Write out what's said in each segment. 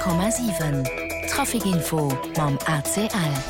100,7 Trafikinfo mam ACL.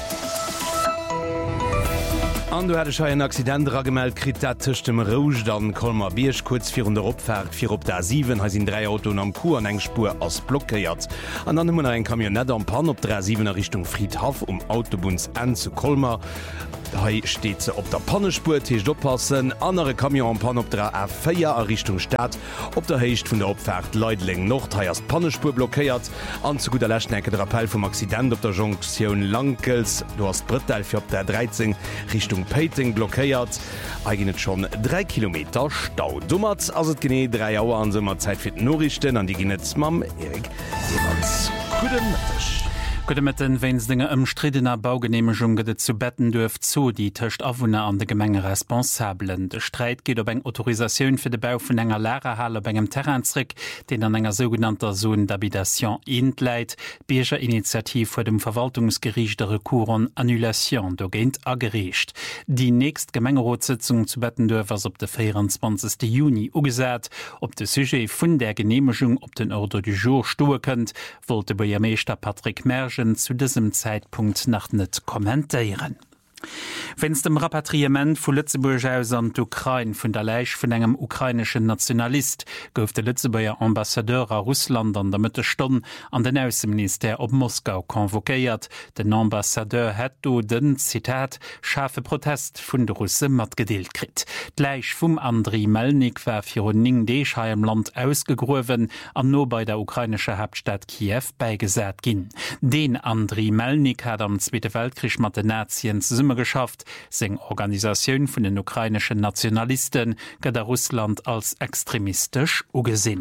An du hättech en Accidentra gemeldt krit dat tëcht dem Rouge dann Kolmer Biersch kurz fir der Opfährt fir op der 7 ha sinn 3 Autoen am Kur an eng Spur ass blockéiert. An an hun eng Kamionett am Pan op der 7er Richtung Friedhaf Autobuns en zu Kolmer. Hei steet ze op der Pannespur techt oppassen, andere Kamion am Pan op der A4 a Richtung Stadt, op der Heicht vun der Opfährt Leidling Nord haiers Pannespur blockéiert, an zu guter Lächnecke der Appell vum Accident op der Jonction Lankels, du hast Brittel fir op der 13 Richtung Peiting blockéiert, eigenet schon 3 Kilometer Stau. Dummert ass et gené 3 Auer an sommer Zeit fir Norrichten an die Ginetz Mam Erik Evans. Gudemëttech. Gudemitten wenns dinge ëmstridener Baugenehmigung gët zu betten dürft zu, die töcht Awunner an de Gemenge responsablen. De Streit geht op eng Autorisaioun fir de Bau vun enger Lehrerhalle op engem Terrainrick, den an enger sogenannter Zone d'Habitation intleit, Bierger Initiativ vor dem Verwaltungsgericht der Recours an Annulation dogent agerecht. Die nächst Gemengerotssitzung zu betten dürfers op de 24. Juni ugesät, op de Sujet vun der Genehmigung op den Ordre du Jour stoe kënnt, wollte Bürgermeister Patrick Mergen zu diesem Zeitpunkt nach net kommentieren. Wenns dem Rapatriement vu Lützeburg aus an d'Ukraine vun der Leich vun engem ukrainischen Nationalist gouf de Lützeburger Ambassadeur a Russland an der Mitte Stonn an den Außenminister op Moskau konvokéiert. Den Ambassadeur het do den Zitat schafe Protest vun de Russe mat gedeelt krit. Gleich vum Andriy Melnik war fir ning Deechha im Land ausgegroven an no bei der ukrainische Hauptstadt Kiew beigesät ginn. Den Andriy Melnik hat am Zweite Weltkrieg mat den Nazien geschafft, seng Organisaioun vun den ukrainischen Nationalisten gëtt Russland als extremistisch ugesinn.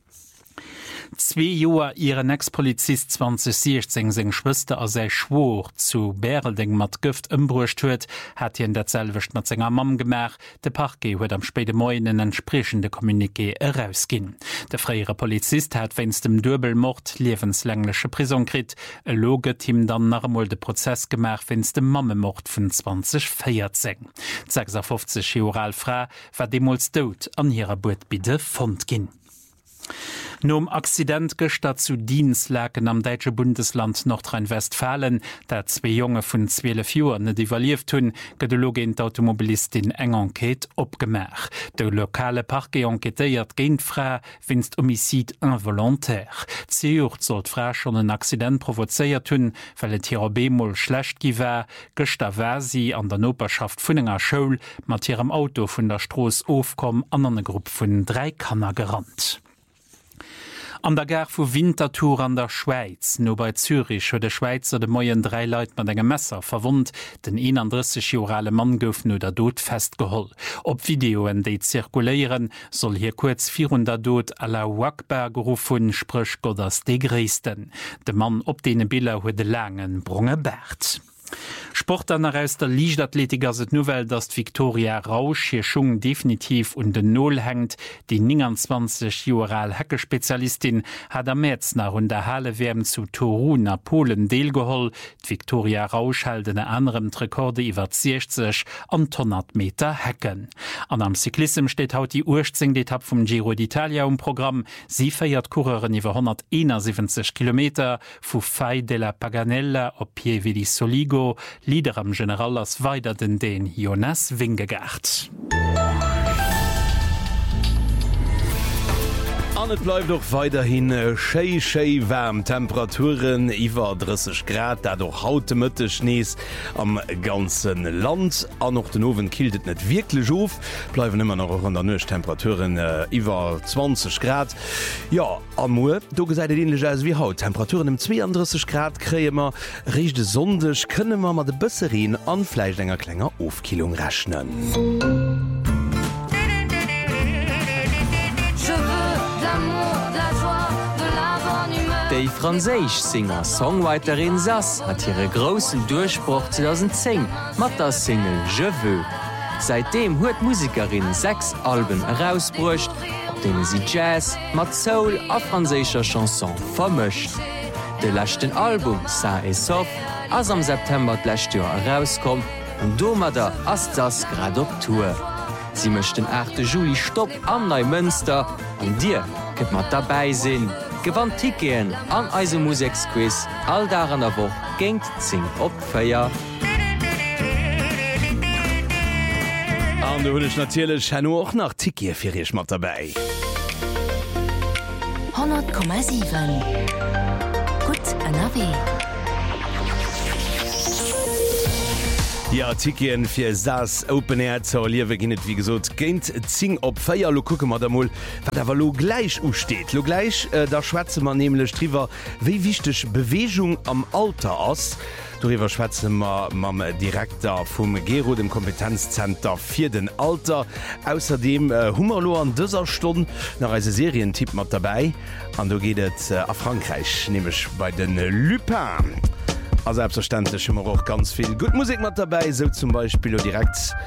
2 Joer ihren Ex-Polizist 2016 seg Schwëster a sei Schwor zu Bärelding mat Gift ëmbrucht huet, hat hi en derzelwecht mat senger Mam gemach, de Parquet huet am späte Moien en entsprechende Kommuniqué herausginn. De freiere Polizist hat wenns dem Dürbelmord lebenslänglesche Prison krit, e loget him dann nachmol de Prozess gemach wenns dem Mammemord vun 2014. 56 Joral Fra war demols dot an hireer Burtbide fond ginn. Nom Accident gestat zu Dienstlaken am deutsche Bundesland Nordrhein-Westfalen, dat 2 Junge vun 12 Joen net evaluiert hunn, gët de Logent Automobilistin eng Enquete opgemach. De lokale Parquet enquetéiert géint Fra winst Homicide involontaire. 10 Uhr sollt Fra schon een Accident provozeiert hunn, well et hireer Bemol schlecht giwer, gëster war sie an der Noperschaft vun enger Schoul mat hirem Auto vun der Stroos ofkom an an e Gruppe vun 3 Kanner gerannt. An der Gar vu Winterthur an der Schweiz, no bei Zürich huet de Schweizer de Moien 3 Leiit mat engem Messer verwundt, den 31-jorale Mann gouf no der Dod festgeholl. Op Videoen déi zirkuléieren soll hier kurz 400 Dod Allahu Akbar gerufen, sprch Gott ass de Gréessten. De Mann op dee Biller huet de langen Brunge bärt. Sportler aus der Leichtathletiker se Novel, dass Victoria Rausch hier schon definitiv und den Null hängt. Die 29 Joral Hackespezialistin hat am März nach und der Halle WM zu Torun nach Polen deelgeholl. Victoria Rausch hält in anderem Rekorde iwwer 60 an 100 Meter Hacken. An am Cyklism steht haut die Urzing Etappe vom Giro d'Italia Programm. Sie feiert Kurerin iwwer 171 Kilometer vu Fai della Paganella op Pieve di Soligo. Lieder am General ass weiter den Jonas Wingegaard. Et bleibt doch weiterhin schei wärm Temperaturen iwwer 30 Grad, dadurch haute Mëtte Schnees am ganzen Land. An noch den Owen kildet net wirklich auf, bleiben immer noch an der Nöch Temperaturen iwwer 20 Grad. Ja, am du ge seid ähnlich als wie haut. Temperaturen im 32 Grad krämer, richchte sondech, könne man mat de Bësserin an Fleischlänger klenger Aufkilung rechnen. Die Französisch-Singer Songwriterin Sass hat ihre großen Durchbruch 2010 mit der Single Je veux. Seitdem hat Musikerin 6 Alben herausgebracht, auf denen sie Jazz, mit Soul und französischer Chanson vermischt. Das letzte Album Ça et Soft ist am September letztes Jahr herausgekommen und damit ist das gerade auf Tour. Sie möchten 8. Juli Stopp an Neumünster und dir könnt man dabei sein. Gewann Tikeen an eise Musiksquiz all daran der woch géint zing opfeier. An du hunnech natielech hanno och nach Tikier firich mat dabei. 100,7 Gut NRW. Ja Tikien fir SAS Open Air zur Liewe ginnet wie gesot géint zing op Féier lo kucke mat dermoll, wat awer lo gleich usteet. Lo gleich der Schweze man nemlech Triwer wéi wichtech Bewegung am Alter ass. Doiwwer Schweze mam Direktor vum Gero dem Kompetenzzenter fir den Alter. Außerdem Hummerlo an dëser Stunde nach eise Serientipp mat dabei. An do gehtt a Frankreich nemech bei den Lupin. Also selbstverständlich immer auch ganz viel gut Musik mit dabei, so zum Beispiel direkt